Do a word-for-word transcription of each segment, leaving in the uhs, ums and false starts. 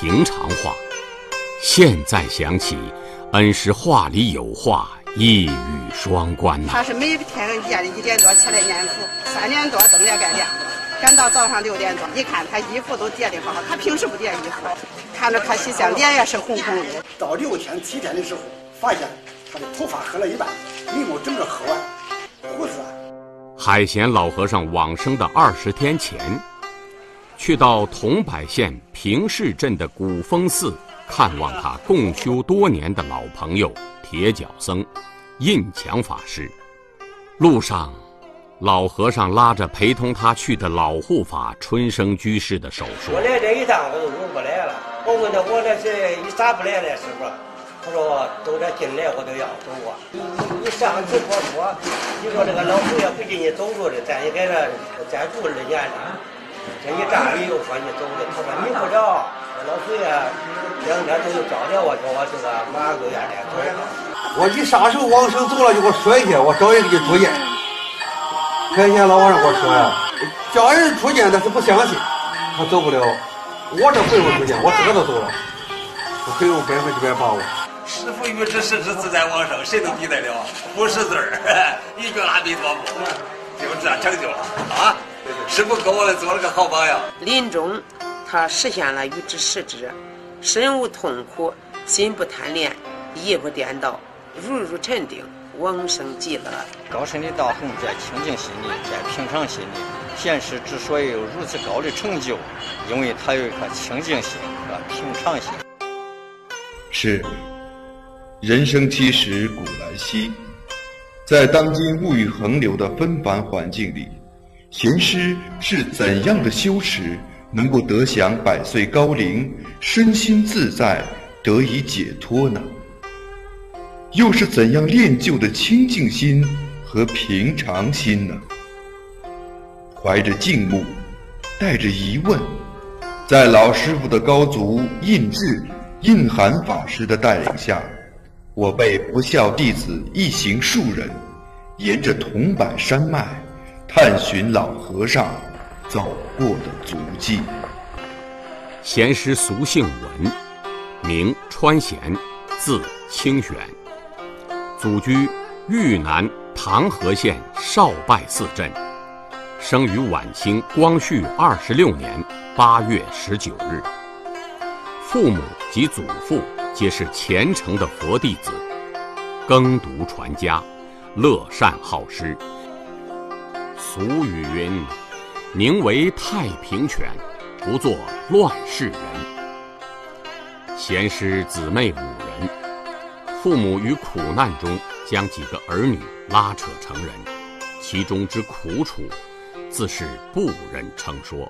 平常话。现在想起，恩师话里有话，一语双关呐、啊。 他是每天夜里一点多起来念佛，三点多灯也该亮了，赶到早上六点多，一看他衣服都叠得好，他平时不叠衣服，看着他洗相，脸也是红红的。 到六天七天的时候，发现他的头发黑了一半，眉毛整个黑完，胡子。 海贤老和尚往生的二十天前，去到桐柏县平市镇的古峰寺看望他共修多年的老朋友铁脚僧印强法师。路上，老和尚拉着陪同他去的老护法春生居士的手说：“ 我来这一趟我就入不来了。我问他我这是你咋不来了，师傅？他说都这进来我都要走啊。你你你上次我说，你说这个老祖爷不给你走路的，咱也给他再住二年了。这一站你又说你走的，他说你不着。”老祖爷两天都有招待我，叫我这个马上就愿来走。 我一啥时候往生走了就给我说一下，我找人给你出见。开天老和尚给我说呀，叫人出见他是不相信，他走不了。我这不用出见，我自个都走了，我很有百分之百把握。 师父于之实之自在往生，谁能抵得了？不识字儿，一句阿弥陀佛，就这样成就了啊！师父给我做了个好榜样。 临终。他实现了与之实之，身无痛苦，心不贪恋，意不颠倒，如如沉定，往生极乐。 高深的道行在清净心里，在平常心里。贤师之所以有如此高的成就，因为他有一颗清净心和平常心。 是，人生七十古来稀，在当今物欲横流的纷繁环境里，贤师是怎样的修持能够得享百岁高龄，身心自在，得以解脱呢？又是怎样练就的清净心和平常心呢？怀着敬慕，带着疑问，在老师傅的高足印智、印涵法师的带领下，我辈不孝弟子一行数人，沿着桐柏山脉，探寻老和尚走过的足迹。 贤师俗姓文，名川贤，字清玄，祖居豫南唐河县少拜寺镇，生于晚清光绪二十六年八月十九日。父母及祖父皆是虔诚的佛弟子，耕读传家，乐善好施。俗语云：“宁为太平犬，不做乱世人。”贤师姊妹五人，父母于苦难中将几个儿女拉扯成人，其中之苦楚，自是不忍称说。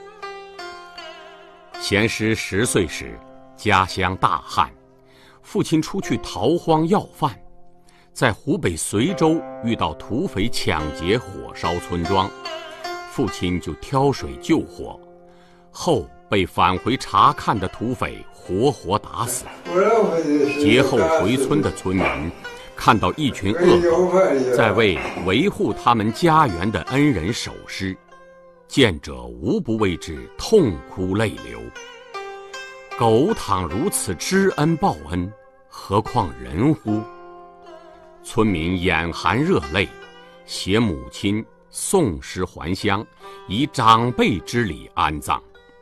贤师十岁时，家乡大旱，父亲出去逃荒要饭，在湖北随州遇到土匪抢劫火烧村庄，父亲就挑水救火，后被返回查看的土匪活活打死。劫后回村的村民看到一群恶狗在为维护他们家园的恩人守尸，见者无不为之痛哭泪流。狗倘如此知恩报恩，何况人乎？村民眼含热泪，携母亲送尸还乡，以长辈之礼安葬。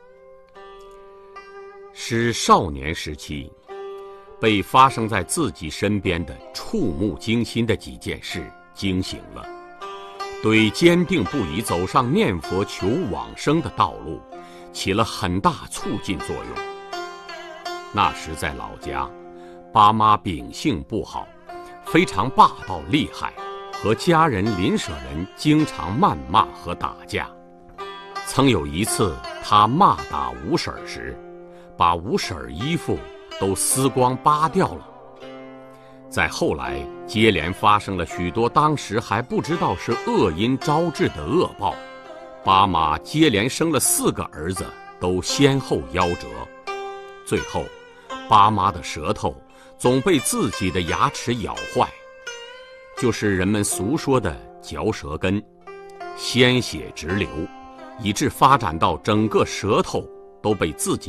是少年时期被发生在自己身边的触目惊心的几件事惊醒了，对坚定不移走上念佛求往生的道路起了很大促进作用。那时在老家，爸妈秉性不好，非常霸道厉害，和家人邻舍人经常谩骂和打架。曾有一次他骂打吴婶时，把吴婶衣服都撕光扒掉了。再后来接连发生了许多当时还不知道是恶因招致的恶报，爸妈接连生了四个儿子都先后夭折，最后爸妈的舌头总被自己的牙齿咬坏，就是人们俗说的嚼舌根，鲜血直流，以致发展到整个舌头都被自己